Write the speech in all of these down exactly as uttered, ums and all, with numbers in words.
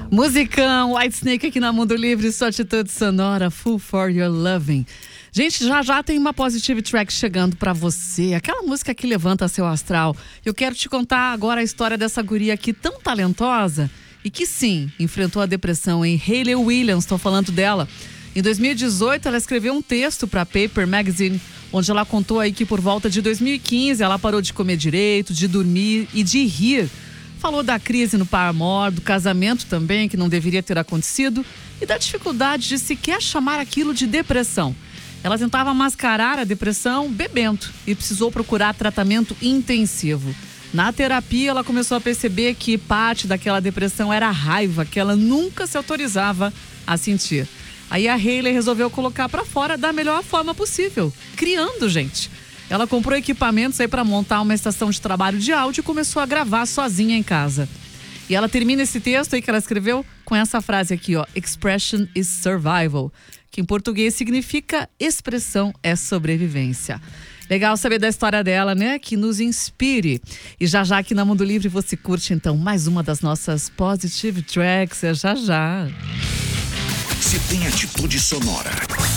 Musicão, Whitesnake aqui na Mundo Livre, sua atitude sonora, Full for Your Loving. Gente, já já tem uma Positive Track chegando pra você, aquela música que levanta seu astral. Eu quero te contar agora a história dessa guria aqui tão talentosa e que sim, enfrentou a depressão, em Hayley Williams, tô falando dela. Em dois mil e dezoito, ela escreveu um texto pra Paper Magazine, onde ela contou aí que por volta de dois mil e quinze ela parou de comer direito, de dormir e de rir. Falou da crise no par amor, do casamento também, que não deveria ter acontecido, e da dificuldade de sequer chamar aquilo de depressão. Ela tentava mascarar a depressão bebendo e precisou procurar tratamento intensivo. Na terapia, ela começou a perceber que parte daquela depressão era a raiva que ela nunca se autorizava a sentir. Aí a Hayley resolveu colocar pra fora da melhor forma possível, criando, gente. Ela comprou equipamentos aí para montar uma estação de trabalho de áudio e começou a gravar sozinha em casa. E ela termina esse texto aí que ela escreveu com essa frase aqui, ó: Expression is survival, que em português significa expressão é sobrevivência. Legal saber da história dela, né? Que nos inspire. E já já aqui na Mundo Livre você curte então mais uma das nossas Positive Tracks. É já já. Se tem atitude sonora,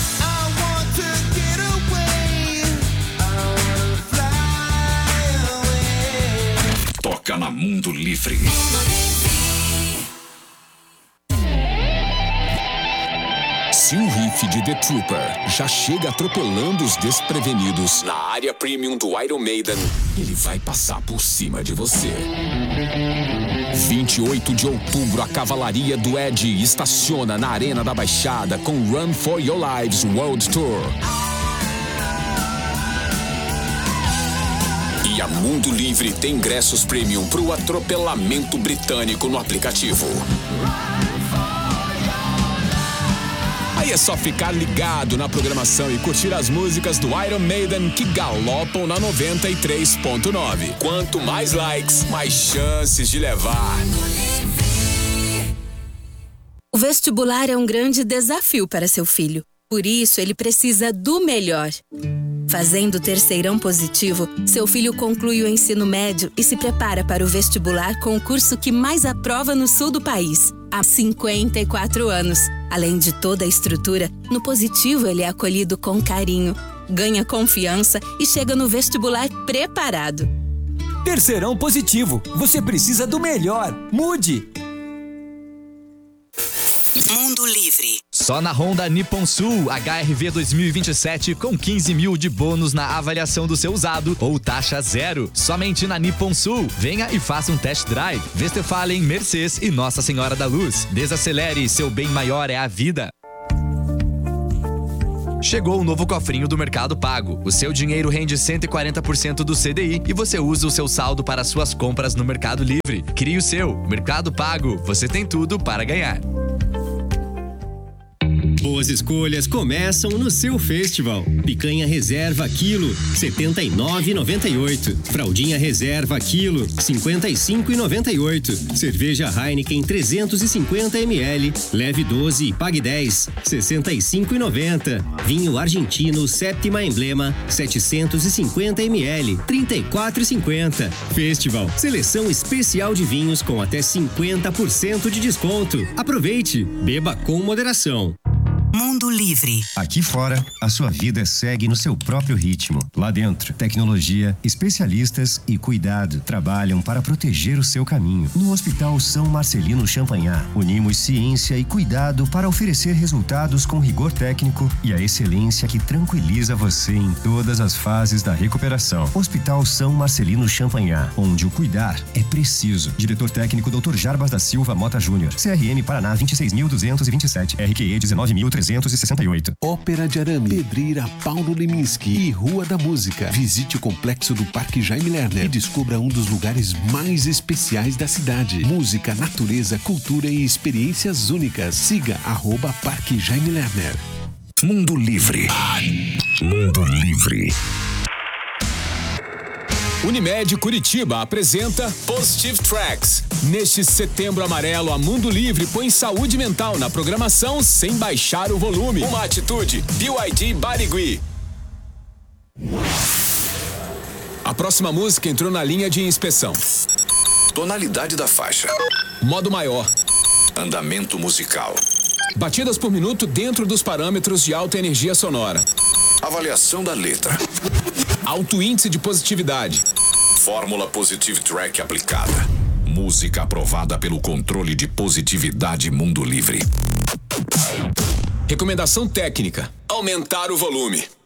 toca na Mundo Livre. Se o riff de The Trooper já chega atropelando os desprevenidos na área premium do Iron Maiden, ele vai passar por cima de você. vinte e oito de outubro, a Cavalaria do Ed estaciona na Arena da Baixada com Run for Your Lives World Tour. E a Mundo Livre tem ingressos premium para o atropelamento britânico no aplicativo. Aí é só ficar ligado na programação e curtir as músicas do Iron Maiden que galopam na noventa e três ponto nove. Quanto mais likes, mais chances de levar. O vestibular é um grande desafio para seu filho. Por isso, ele precisa do melhor. Fazendo o terceirão positivo, seu filho conclui o ensino médio e se prepara para o vestibular com o curso que mais aprova no sul do país, há cinquenta e quatro anos. Além de toda a estrutura, no positivo ele é acolhido com carinho, ganha confiança e chega no vestibular preparado. Terceirão positivo, você precisa do melhor. Mude! Mundo Livre. Só na Honda Nippon Sul, H R V dois mil e vinte e sete com quinze mil de bônus na avaliação do seu usado ou taxa zero. Somente na Nippon Sul. Venha e faça um test drive. Westfalen, Mercedes e Nossa Senhora da Luz. Desacelere, seu bem maior é a vida. Chegou o novo cofrinho do Mercado Pago. O seu dinheiro rende cento e quarenta por cento do C D I e você usa o seu saldo para suas compras no Mercado Livre. Crie o seu. Mercado Pago. Você tem tudo para ganhar. Boas escolhas começam no seu festival. Picanha reserva quilo, setenta e nove reais e noventa e oito. Fraldinha reserva quilo, cinquenta e cinco reais e noventa e oito. Cerveja Heineken trezentos e cinquenta mililitros, leve doze e pague dez, sessenta e cinco reais e noventa. Vinho argentino Séptima Emblema, setecentos e cinquenta mililitros, trinta e quatro reais e cinquenta. Festival, seleção especial de vinhos com até cinquenta por cento de desconto. Aproveite, beba com moderação. Mundo Livre. Aqui fora, a sua vida segue no seu próprio ritmo. Lá dentro, tecnologia, especialistas e cuidado trabalham para proteger o seu caminho. No Hospital São Marcelino Champagnat, unimos ciência e cuidado para oferecer resultados com rigor técnico e a excelência que tranquiliza você em todas as fases da recuperação. Hospital São Marcelino Champagnat, onde o cuidar é preciso. Diretor técnico doutor Jarbas da Silva Mota Júnior. C R M Paraná vinte e seis mil duzentos e vinte e sete. R Q E dezenove mil trezentos e sessenta e oito. Ópera de Arame, Pedreira Paulo Leminski e Rua da Música. Visite o complexo do Parque Jaime Lerner e descubra um dos lugares mais especiais da cidade. Música, natureza, cultura e experiências únicas. Siga arroba Parque Jaime Lerner. Mundo Livre. Mundo Livre. Unimed Curitiba apresenta Positive Tracks. Neste setembro amarelo, a Mundo Livre põe saúde mental na programação sem baixar o volume. Uma atitude, B Y D Barigui. A próxima música entrou na linha de inspeção. Tonalidade da faixa. Modo maior. Andamento musical. Batidas por minuto dentro dos parâmetros de alta energia sonora. Avaliação da letra. Alto índice de positividade. Fórmula Positive Track aplicada. Música aprovada pelo controle de positividade Mundo Livre. Recomendação técnica: aumentar o volume.